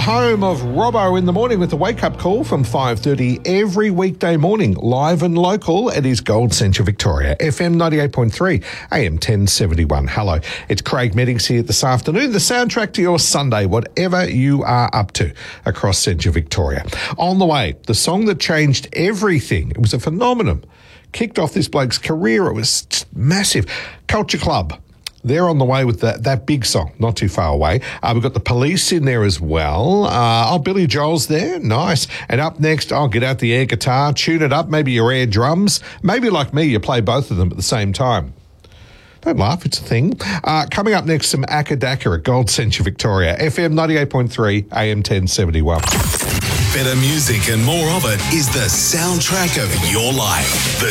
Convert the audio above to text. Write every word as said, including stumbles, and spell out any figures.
home of Robbo in the morning with the wake-up call from five thirty every weekday morning, live and local. It is Gold Central Victoria, F M ninety-eight point three, A M ten seventy-one. Hello, it's Craig Meddings here this afternoon, the soundtrack to your Sunday, whatever you are up to across Central Victoria. On the way, the song that changed everything. It was a phenomenon. Kicked off this bloke's career. It was just massive. Culture Club. They're on the way with that, that big song, not too far away. Uh, we've got the Police in there as well. Uh, oh, Billy Joel's there. Nice. And up next, I'll get out the air guitar, tune it up, maybe your air drums. Maybe like me, you play both of them at the same time. Don't laugh, it's a thing. Uh, coming up next, some Akadaka at Gold Central Victoria, F M ninety-eight point three, A M ten seventy-one. Better music and more of it is the soundtrack of your life. The